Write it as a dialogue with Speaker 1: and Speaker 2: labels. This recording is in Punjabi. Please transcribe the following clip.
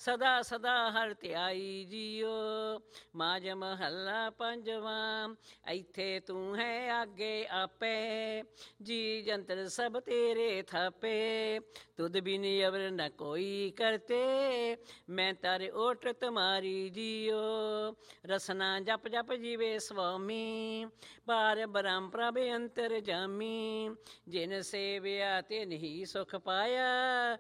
Speaker 1: ਸਦਾ ਸਦਾ ਹਰ ਧਿਆਈ ਜੀਓ। ਮਾਝ ਮਹੱਲਾ ਪੰਜਵਾਂ। ਇੱਥੇ ਤੂੰ ਹੈ ਆਗੇ ਆਪੇ, ਜੀ ਜੰਤਰ ਸਭ ਤੇਰੇ ਥਾਪੇ। ਤੁਧ ਬਿਨ ਅਵਰ ਨ ਕੋਈ ਕਰਤੇ, ਮੈਂ ਤਰ ਓਟ ਤੁਮਾਰੀ ਜੀਓ। ਰਸਨਾ ਜਪ ਜਪ ਜੀਵੇ ਸੁਆਮੀ, ਪਾਰ ਬ੍ਰਹਮ ਪ੍ਰਭ ਅੰਤਰ ਜਾਮੀ। ਜਿਨ ਸੇਵਿਆ ਤਿਨ ਹੀ ਸੁਖ ਪਾਇਆ,